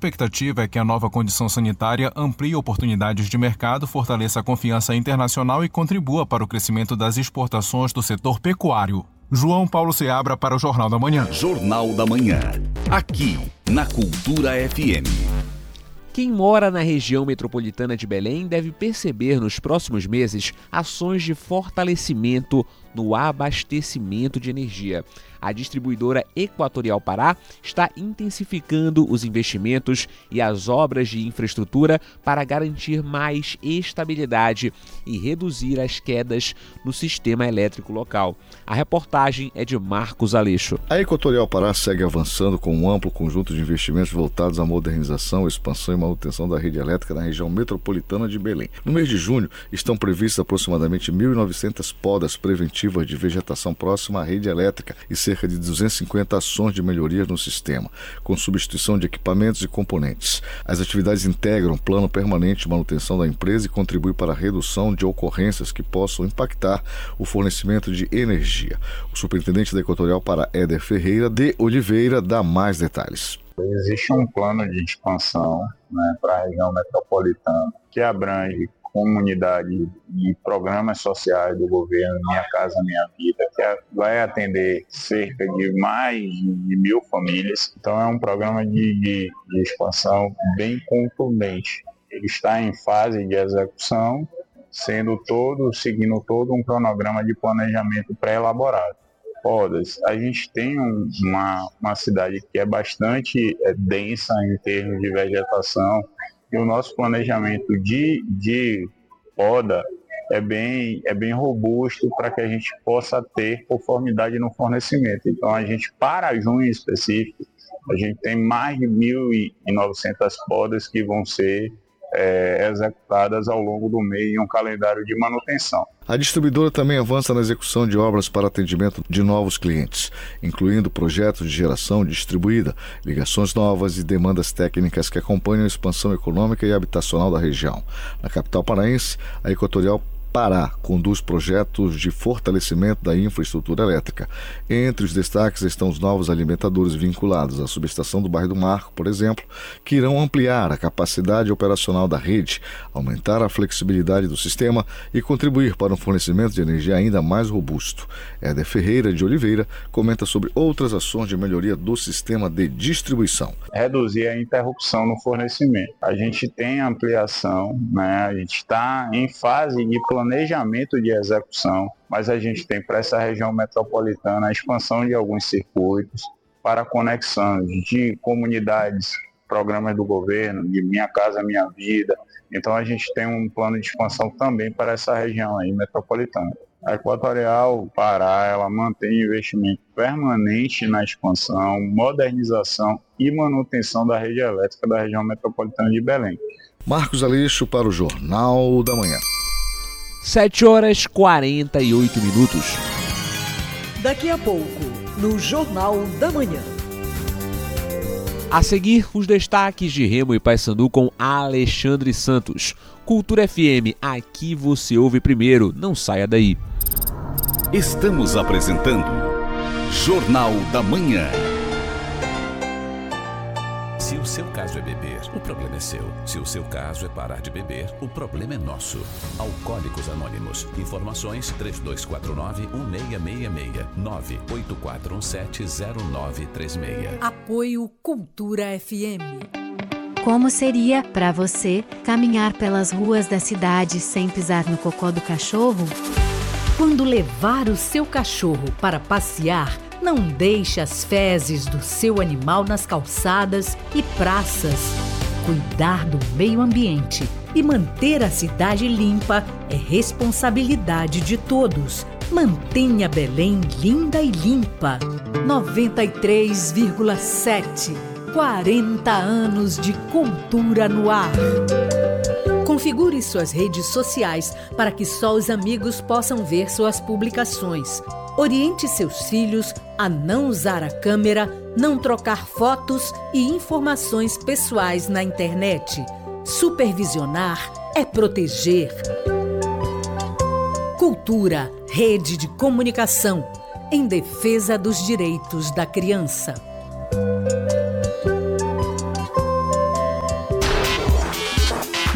expectativa é que a nova condição sanitária amplie oportunidades de mercado, fortaleça a confiança internacional e contribua para o crescimento das exportações do setor pecuário. João Paulo Seabra para o Jornal da Manhã. Jornal da Manhã, aqui na Cultura FM. Quem mora na região metropolitana de Belém deve perceber nos próximos meses ações de fortalecimento no abastecimento de energia. A distribuidora Equatorial Pará está intensificando os investimentos e as obras de infraestrutura para garantir mais estabilidade e reduzir as quedas no sistema elétrico local. A reportagem é de Marcos Aleixo. A Equatorial Pará segue avançando com um amplo conjunto de investimentos voltados à modernização, expansão e manutenção da rede elétrica na região metropolitana de Belém. No mês de junho, estão previstas aproximadamente 1.900 podas preventivas de vegetação próxima à rede elétrica e cerca de 250 ações de melhoria no sistema, com substituição de equipamentos e componentes. As atividades integram plano permanente de manutenção da empresa e contribuem para a redução de ocorrências que possam impactar o fornecimento de energia. O superintendente da Equatorial Pará, Éder Ferreira de Oliveira, dá mais detalhes. Existe um plano de expansão, para a região metropolitana que abrange comunidade e programas sociais do governo Minha Casa Minha Vida, que vai atender cerca de mais de 1.000 famílias. Então é um programa de expansão bem contundente. Ele está em fase de execução, seguindo todo um cronograma de planejamento pré-elaborado. Podas, a gente tem uma cidade que é bastante densa em termos de vegetação, e o nosso planejamento de poda é bem robusto para que a gente possa ter conformidade no fornecimento. Então, a gente, para junho em específico, a gente tem mais de 1.900 podas que vão ser executadas ao longo do mês em um calendário de manutenção. A distribuidora também avança na execução de obras para atendimento de novos clientes, incluindo projetos de geração distribuída, ligações novas e demandas técnicas que acompanham a expansão econômica e habitacional da região. Na capital paraense, a Equatorial Pará conduz projetos de fortalecimento da infraestrutura elétrica. Entre os destaques estão os novos alimentadores vinculados à subestação do bairro do Marco, por exemplo, que irão ampliar a capacidade operacional da rede, aumentar a flexibilidade do sistema e contribuir para um fornecimento de energia ainda mais robusto. Éder Ferreira de Oliveira comenta sobre outras ações de melhoria do sistema de distribuição. Reduzir a interrupção no fornecimento. A gente tem ampliação, a gente está em fase de planejamento de execução, mas a gente tem para essa região metropolitana a expansão de alguns circuitos para conexão de comunidades, programas do governo, de Minha Casa Minha Vida. Então a gente tem um plano de expansão também para essa região aí metropolitana. A Equatorial Pará, ela mantém investimento permanente na expansão, modernização e manutenção da rede elétrica da região metropolitana de Belém. Marcos Aleixo para o Jornal da Manhã. 7h48. Daqui a pouco, no Jornal da Manhã. A seguir, os destaques de Remo e Paysandu com Alexandre Santos. Cultura FM, aqui você ouve primeiro, não saia daí. Estamos apresentando Jornal da Manhã. Se o seu caso é beber, o problema é seu. Se o seu caso é parar de beber, o problema é nosso. Alcoólicos Anônimos. Informações 3249-1666 984170936. Apoio Cultura FM. Como seria para você caminhar pelas ruas da cidade sem pisar no cocô do cachorro? Quando levar o seu cachorro para passear, não deixe as fezes do seu animal nas calçadas e praças. Cuidar do meio ambiente e manter a cidade limpa é responsabilidade de todos. Mantenha Belém linda e limpa. 93,7. 40 anos de cultura no ar. Configure suas redes sociais para que só os amigos possam ver suas publicações. Oriente seus filhos a não usar a câmera, não trocar fotos e informações pessoais na internet. Supervisionar é proteger. Cultura, rede de comunicação, em defesa dos direitos da criança.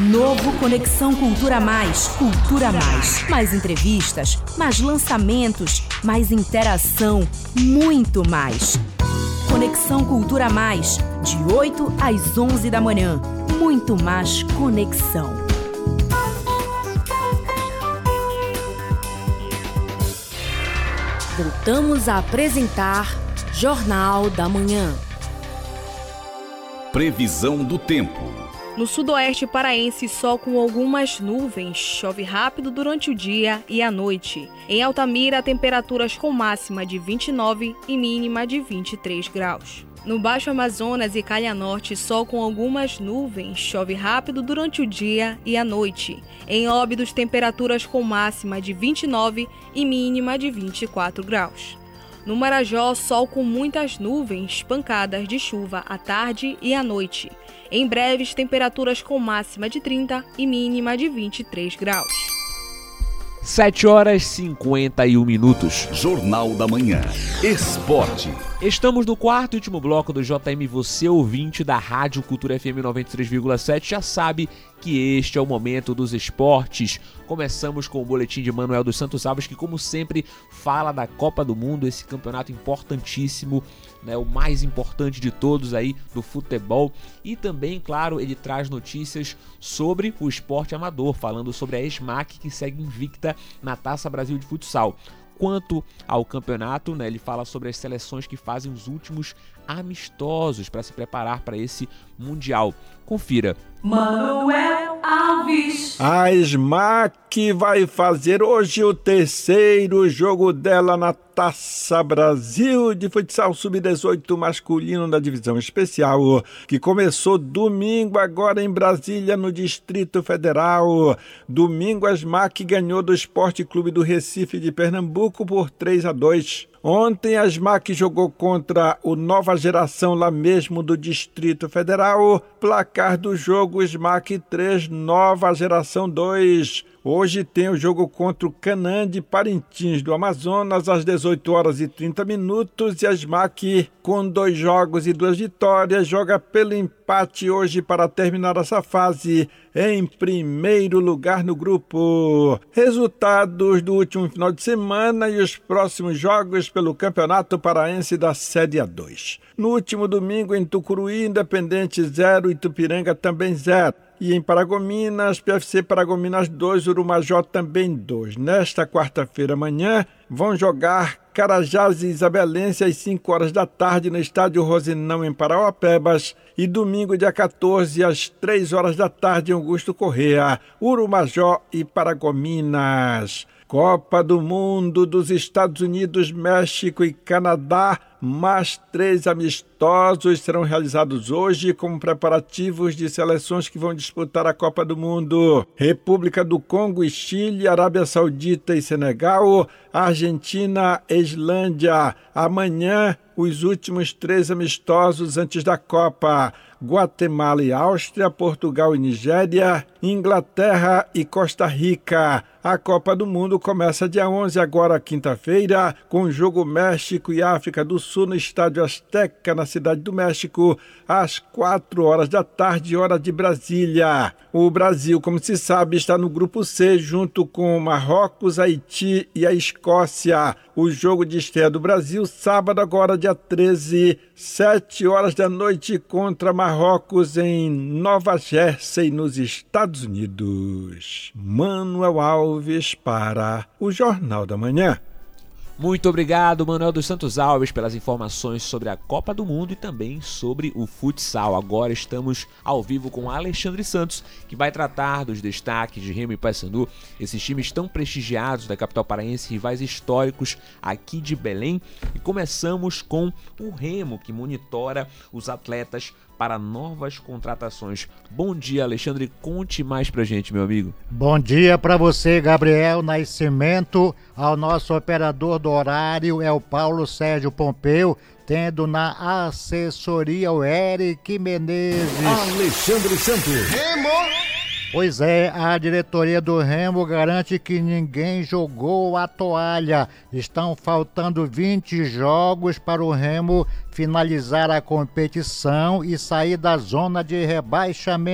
Novo Conexão Cultura Mais. Cultura Mais. Mais entrevistas, mais lançamentos, mais interação, muito mais. Conexão Cultura Mais, de 8 às 11 da manhã. Muito mais conexão. Voltamos a apresentar Jornal da Manhã. Previsão do tempo. No sudoeste paraense, sol com algumas nuvens, chove rápido durante o dia e a noite. Em Altamira, temperaturas com máxima de 29 e mínima de 23 graus. No Baixo Amazonas e Calha Norte, sol com algumas nuvens, chove rápido durante o dia e a noite. Em Óbidos, temperaturas com máxima de 29 e mínima de 24 graus. No Marajó, sol com muitas nuvens, pancadas de chuva à tarde e à noite. Em breves, temperaturas com máxima de 30 e mínima de 23 graus. 7h51. Jornal da Manhã. Esporte. Estamos no quarto e último bloco do JM. Você, ouvinte da Rádio Cultura FM 93,7, já sabe que este é o momento dos esportes. Começamos com o boletim de Manuel dos Santos Alves, que, como sempre, fala da Copa do Mundo, esse campeonato importantíssimo, né, o mais importante de todos aí do futebol. E também, claro, ele traz notícias sobre o esporte amador, falando sobre a ESMAC, que segue invicta na Taça Brasil de Futsal. Quanto ao campeonato, né, ele fala sobre as seleções que fazem os últimos amistosos para se preparar para esse Mundial. Confira. Manuel Alves. A ESMAC vai fazer hoje o terceiro jogo dela na Taça Brasil de Futsal Sub-18 masculino da divisão especial, que começou domingo agora em Brasília, no Distrito Federal. Domingo a ESMAC ganhou do Esporte Clube do Recife de Pernambuco por 3-2. Ontem a ESMAC jogou contra o Nova Geração, lá mesmo do Distrito Federal. Placar do jogo: ESMAC 3, Nova Geração 2. Hoje tem o jogo contra o Canaã de Parintins do Amazonas às 18h30 e a ESMAC, com 2 jogos e 2 vitórias, joga pelo empate hoje para terminar essa fase em primeiro lugar no grupo. Resultados do último final de semana e os próximos jogos pelo Campeonato Paraense da Série A2. No último domingo, em Tucuruí, Independente 0, Itupiranga também 0. E em Paragominas, PFC Paragominas 2, Urumajó também 2. Nesta quarta-feira, amanhã, vão jogar Carajás e Isabelense às 5h da tarde no Estádio Rosinão, em Parauapebas. E domingo, dia 14, às 3h da tarde, em Augusto Corrêa, Urumajó e Paragominas. Copa do Mundo dos Estados Unidos, México e Canadá. Mais 3 amistosos serão realizados hoje como preparativos de seleções que vão disputar a Copa do Mundo. República do Congo e Chile, Arábia Saudita e Senegal, Argentina e Islândia. Amanhã, os últimos 3 amistosos antes da Copa: Guatemala e Áustria, Portugal e Nigéria, Inglaterra e Costa Rica. A Copa do Mundo começa dia 11, agora quinta-feira, com o jogo México e África do Sul no Estádio Azteca, na Cidade do México, às 4h da tarde, hora de Brasília. O Brasil, como se sabe, está no grupo C, junto com Marrocos, Haiti e a Escócia. O jogo de estreia do Brasil, sábado agora, dia 13, 7h da noite, contra Marrocos em Nova Jersey, nos Estados Unidos. Manuel Alves para o Jornal da Manhã. Muito obrigado, Manuel dos Santos Alves, pelas informações sobre a Copa do Mundo e também sobre o futsal. Agora estamos ao vivo com Alexandre Santos, que vai tratar dos destaques de Remo e Paysandu, esses times tão prestigiados da capital paraense, rivais históricos aqui de Belém. E começamos com o Remo, que monitora os atletas para novas contratações. Bom dia, Alexandre, conte mais pra gente, meu amigo. Bom dia para você, Gabriel Nascimento. Ao nosso operador do horário é o Paulo Sérgio Pompeu, tendo na assessoria o Eric Menezes. Alexandre Santos. Remo! Pois é, a diretoria do Remo garante que ninguém jogou a toalha. Estão faltando 20 jogos para o Remo finalizar a competição e sair da zona de rebaixamento.